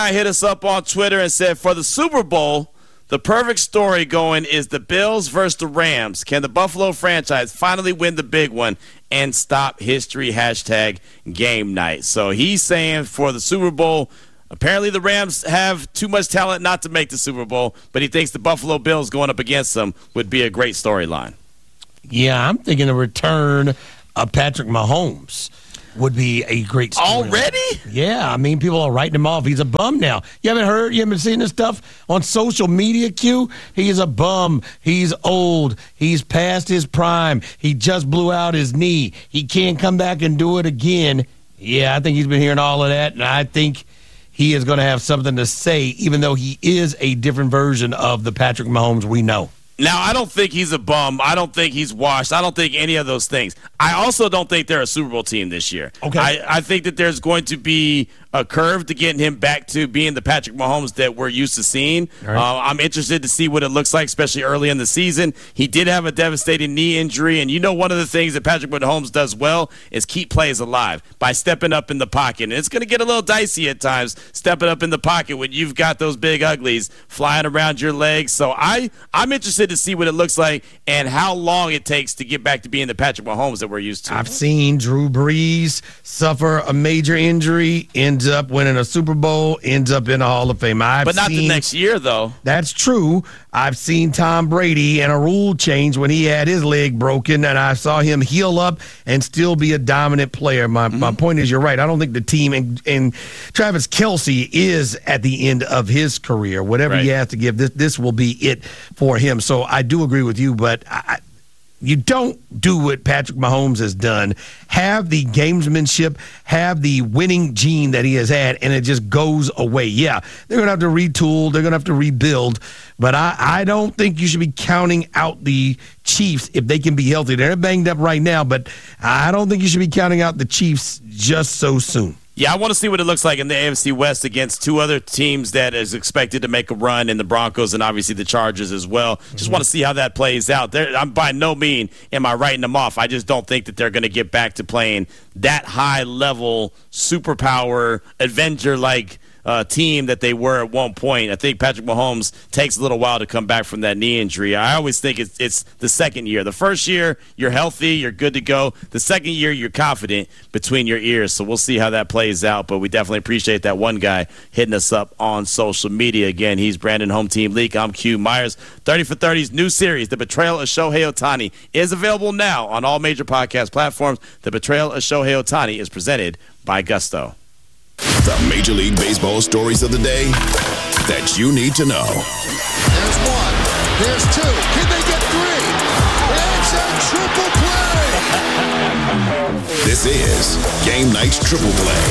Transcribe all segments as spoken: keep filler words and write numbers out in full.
hit us up on Twitter and said, for the Super Bowl, the perfect story going is the Bills versus the Rams. Can the Buffalo franchise finally win the big one and stop history? Hashtag game night. So he's saying for the Super Bowl, apparently the Rams have too much talent not to make the Super Bowl, but he thinks the Buffalo Bills going up against them would be a great storyline. Yeah, I'm thinking a return of Patrick Mahomes would be a great story. Already? Yeah, I mean, people are writing him off. He's a bum now. You haven't heard, you haven't seen this stuff on social media, Q? He's a bum. He's old. He's past his prime. He just blew out his knee. He can't come back and do it again. Yeah, I think he's been hearing all of that, and I think he is going to have something to say, even though he is a different version of the Patrick Mahomes we know. Now, I don't think he's a bum. I don't think he's washed. I don't think any of those things. I also don't think they're a Super Bowl team this year. Okay. I, I think that there's going to be a curve to getting him back to being the Patrick Mahomes that we're used to seeing. Right. Uh, I'm interested to see what it looks like, especially early in the season. He did have a devastating knee injury, and you know one of the things that Patrick Mahomes does well is keep plays alive by stepping up in the pocket. And it's going to get a little dicey at times, stepping up in the pocket when you've got those big uglies flying around your legs. So I, I'm interested to see what it looks like and how long it takes to get back to being the Patrick Mahomes that we're used to. I've seen Drew Brees suffer a major injury, ends up winning a Super Bowl, ends up in the Hall of Fame. I've but not seen, the next year, though. That's true. I've seen Tom Brady and a rule change when he had his leg broken, and I saw him heal up and still be a dominant player. My mm-hmm. my point is, you're right. I don't think the team, and, and Travis Kelce is at the end of his career. Whatever right. he has to give, this, this will be it for him. So I do agree with you, but I, you don't do what Patrick Mahomes has done. Have the gamesmanship, have the winning gene that he has had, and it just goes away. Yeah, they're going to have to retool. They're going to have to rebuild. But I, I don't think you should be counting out the Chiefs if they can be healthy. They're banged up right now, but I don't think you should be counting out the Chiefs just so soon. Yeah, I want to see what it looks like in the A F C West against two other teams that is expected to make a run in the Broncos and obviously the Chargers as well. Just mm-hmm. want to see how that plays out. They're, I'm by no means am I writing them off. I just don't think that they're going to get back to playing that high-level, superpower, Avenger-like Uh, team that they were at one point. I think Patrick Mahomes takes a little while to come back from that knee injury. I always think it's, it's the second year. The first year, you're healthy, you're good to go. The second year, you're confident between your ears. So we'll see how that plays out. But we definitely appreciate that one guy hitting us up on social media. Again, he's Brandon Home Team Leak. I'm Q Myers. thirty for thirty's new series, The Betrayal of Shohei Ohtani, is available now on all major podcast platforms. The Betrayal of Shohei Ohtani is presented by Gusto. The Major League Baseball stories of the day that you need to know. There's one. There's two. Can they get three? It's a triple play. This is Game Night's Triple Play.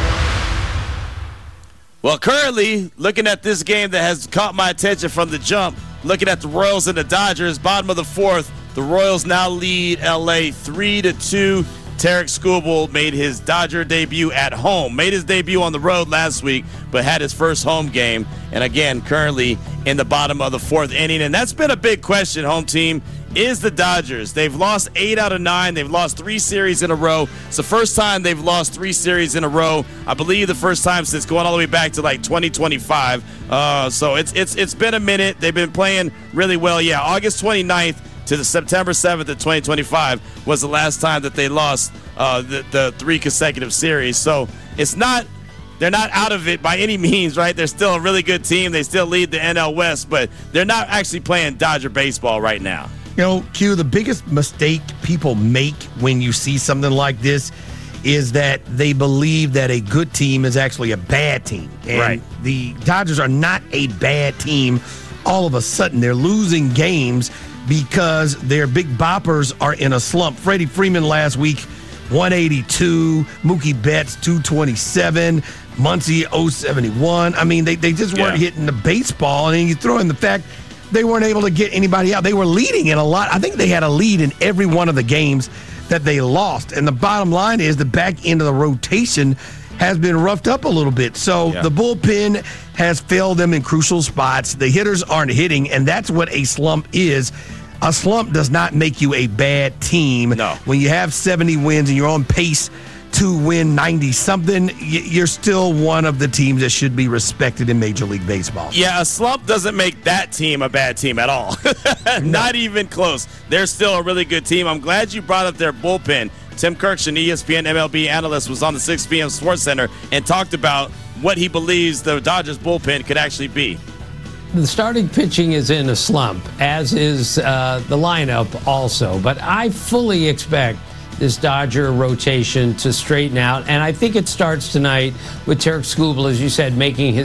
Well, currently, looking at this game that has caught my attention from the jump, looking at the Royals and the Dodgers, bottom of the fourth, the Royals now lead L A three to two. Tarek Skubal made his Dodger debut at home. Made his debut on the road last week, but had his first home game. And again, currently in the bottom of the fourth inning. And that's been a big question, home team, is the Dodgers. They've lost eight out of nine. They've lost three series in a row. It's the first time they've lost three series in a row. I believe the first time since going all the way back to like twenty twenty-five. Uh, so it's it's it's been a minute. They've been playing really well. Yeah, August twenty-ninth to the September seventh of twenty twenty-five was the last time that they lost uh, the, the three consecutive series. So it's not, they're not out of it by any means, right? They're still a really good team. They still lead the N L West, but they're not actually playing Dodger baseball right now. You know, Q, the biggest mistake people make when you see something like this is that they believe that a good team is actually a bad team. And right. The Dodgers are not a bad team. All of a sudden, they're losing games because their big boppers are in a slump. Freddie Freeman last week, one eighty-two. Mookie Betts, two twenty-seven. Muncy, oh seventy-one. I mean, they, they just weren't yeah. hitting the baseball. And then you throw in the fact they weren't able to get anybody out. They were leading in a lot. I think they had a lead in every one of the games that they lost. And the bottom line is the back end of the rotation has been roughed up a little bit. So yeah. the bullpen has failed them in crucial spots. The hitters aren't hitting, and that's what a slump is. A slump does not make you a bad team. No. When you have seventy wins and you're on pace to win ninety something, you're still one of the teams that should be respected in Major League Baseball. Yeah, a slump doesn't make that team a bad team at all. Not even close. They're still a really good team. I'm glad you brought up their bullpen. Tim Kirkshin, E S P N M L B analyst, was on the six p.m. Sports Center and talked about what he believes the Dodgers bullpen could actually be. The starting pitching is in a slump, as is uh, the lineup also. But I fully expect this Dodger rotation to straighten out. And I think it starts tonight with Tarik Skubal, as you said, making his